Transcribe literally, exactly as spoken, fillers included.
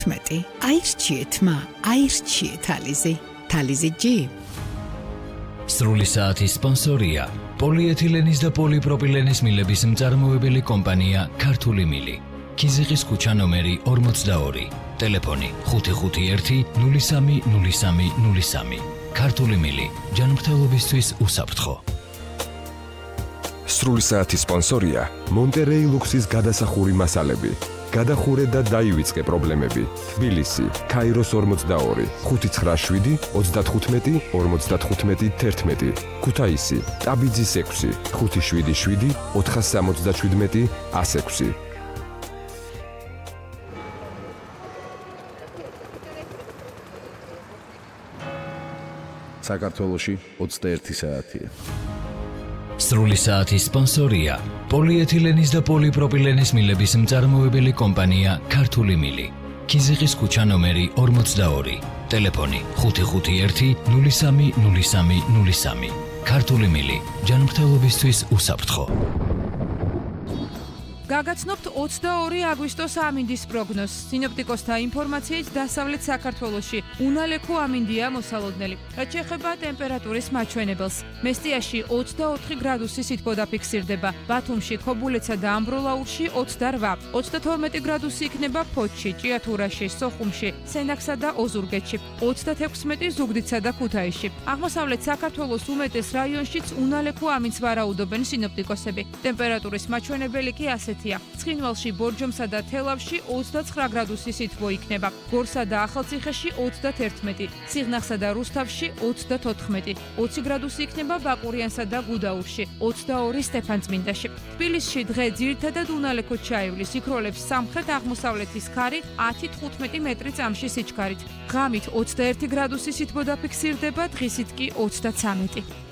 თმეტი. აირჩიეთ მა, აირჩიეთ ალიზი. თალიზი ჯი. სრული საათის სპონსორია პოლიეთილენის და პოლიპროპილენის მილების მწარმოებელი კომპანია ქართული მილი. ქიზიყის ქუჩა ნომერი ორმოცდაორი. ტელეფონი ხუთი ხუთი ერთი ნული სამი ნული სამი ნული სამი. ქართული მილი ჯანმრთელობისთვის უსაფრთხო. სრული საათის სპონსორია მონტერეი ლუქსის გადასახური მასალები. გადახურე და დაივიწყე პრობლემები. თბილისი, ქაიროს ორმოცდაორი, ხუთი ცხრა შვიდი ოცდათხუთმეტი ორმოცდათხუთმეტი თერთმეტი. ქუთაისი, ტაბიძის ექვსი, ხუთი შვიდი შვიდი ოთხასამოცდაშვიდმეტი ასექვსი. საქართველოში ოცდაერთი საათია. სრული საათის სპონსორია პოლიეთილენის და პოლიპროპილენის მილების მწარმოებელი კომპანია ქართული მილი. ქიზიყის ქუჩა ნომერი ორმოცდაორი. ტელეფონი ხუთი ხუთი ერთი ნული სამი ნული სამი ნული სამი. ქართული მილი ჯანმრთელობისთვის უსაფრთხო. გაგაცნობთ ოცდაორი აგვისტოს ამინდის პროგნოზს. სინოპტიკოსთა ინფორმაციით დასავლეთ საქართველოში უნალექო ამინდია მოსალოდნელი. რაც შეეხება ტემპერატურის მაჩვენებელს. მესტიაში ოცდაოთხი გრადუსი სითბო დაფიქსირდება. ბათუმში, ქობულეთსა და ამბროლაურში ოცდარვა. ოცდათორმეტი გრადუსი იქნება ფოთში, ჭიათურაში, სოხუმში, სენაკსა და ოზურგეთში. ოცდათექვსმეტი ზუგდიდსა და ქუთაისში. აღმოსავლეთ საქართველოს უმეტეს რაიონშიც უნალექო ამინდს ვარაუდობენ სინოპტიკოსები. ტემპერატურის მაჩვენებელი კი ასეთი ცხინვალში, ბორჯომსა და თელავში ოცდაცხრა გრადუსი სითბო იქნება. გორსა და ახალციხეში ოცდაერთმეტი, სიღნაღსა და რუსთავში ოცდათოთხმეტი, ოცი გრადუსი იქნება ბაყურიანსა და გუდაურში, ოცდაორი სტეფანწმინდაში. თბილისში დღე ძირითადად უნალექოდ ჩაივლის, იქროლებს სამხრეთ-აღმოსავლეთის ქარი ათი თხუთმეტი მეტრი წამში სიჩქარით. ღამით ოცდაერთი გრადუსი სითბო დაფიქსირდება, დღისით კი ოცდაცამეტი.